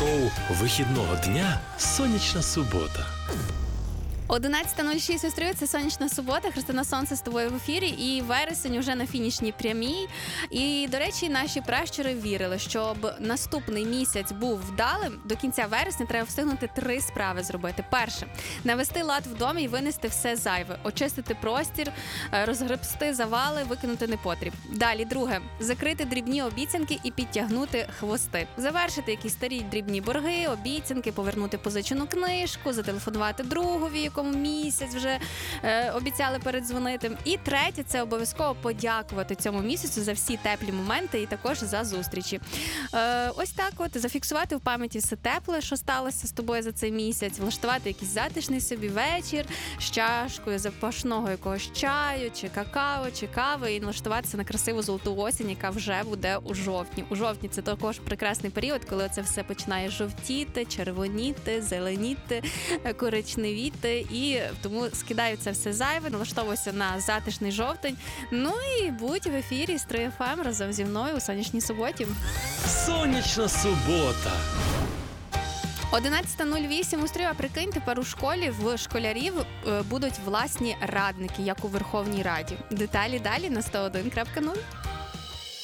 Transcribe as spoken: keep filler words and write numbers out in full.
Шоу вихідного дня «Сонячна субота». одинадцята нуль шість у Стрию, це сонячна субота, Христина Сонце з тобою в ефірі, і вересень уже на фінішній прямій. І, до речі, наші пращури вірили, щоб наступний місяць був вдалим, до кінця вересня треба встигнути три справи зробити. Перше – навести лад в домі і винести все зайве, очистити простір, розгребсти завали, викинути непотріб. Далі, друге – закрити дрібні обіцянки і підтягнути хвости. Завершити якісь старі дрібні борги, обіцянки, повернути позичену книжку, зателефонувати другові, якому місяць вже е, обіцяли передзвонити. І третє – це обов'язково подякувати цьому місяцю за всі теплі моменти і також за зустрічі. Е, ось так от, зафіксувати в пам'яті все тепле, що сталося з тобою за цей місяць, влаштувати якийсь затишний собі вечір з чашкою запашного якогось чаю, чи какао, чи кави, і налаштуватися на красиву золоту осінь, яка вже буде у жовтні. У жовтні це також прекрасний період, коли це все починає жовтіти, червоніти, зеленіти, коричневіти. І тому скидаю це все зайве, налаштовуюся на затишний жовтень. Ну і будь в ефірі з три еф ем разом зі мною у сонячній суботі. «Сонячна субота». одинадцята нуль вісім у Стрию, а прикинь, тепер у школі в школярів будуть власні радники, як у Верховній Раді. Деталі далі на сто один крапка нуль.